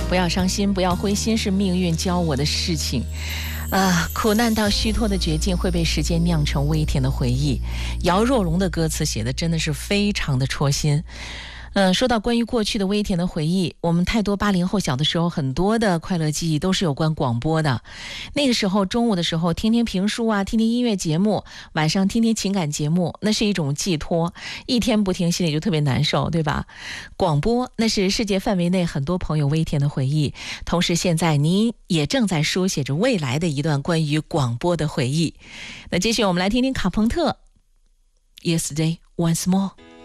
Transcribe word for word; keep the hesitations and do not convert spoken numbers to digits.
不要伤心，不要灰心，是命运教我的事情。啊，苦难到虚脱的绝境会被时间酿成微甜的回忆。姚若龙的歌词写的真的是非常的戳心。嗯，说到关于过去的微甜的回忆，我们太多八零后小的时候很多的快乐记忆都是有关广播的。那个时候中午的时候听听评书啊，听听音乐节目，晚上听听情感节目，那是一种寄托，一天不听心里就特别难受，对吧？广播那是世界范围内很多朋友微甜的回忆，同时现在您也正在书写着未来的一段关于广播的回忆。那接下来我们来听听卡朋特 Yesterday Once More。